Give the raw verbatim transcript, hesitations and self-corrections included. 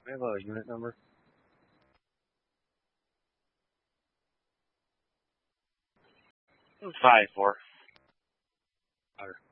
we have a unit number? Five four. Roger.